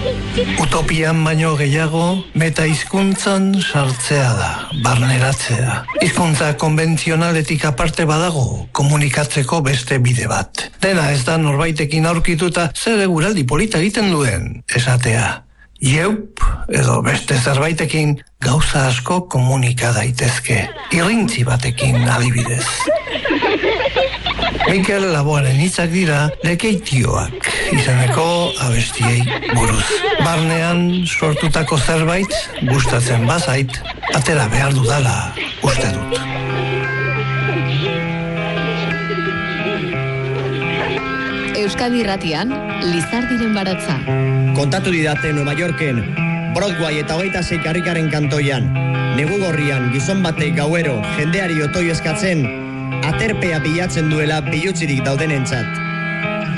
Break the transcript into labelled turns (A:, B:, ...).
A: Utopian baino gehiago, meta-hizkuntzan sartzea da, barneratzea. Hizkuntza konbentzionaletik aparte badago, komunikatzeko beste bide bat. Dena ez da norbaitekin aurkituta zer eguraldi polita egiten duen, esatea. Jeup, edo beste zerbaitekin gauza asko komunika daitezke, irrintzi batekin adibidez. Mikel Laboaren hitzak dira lekeitioak izeneko abestiei buruz. Barnean sortutako zerbait gustatzen bazait, atera behar dudala uste dut.
B: Euskadi Irratian, Lizardiren baratza.
C: Kontatu didate Nueva Yorken, Broadway eta 26 karrikaren kantoian, negu gorrian gizon batek gauero jendeari otoi eskatzen, aterpea bilatzen duela bilutzirik daudenentzat.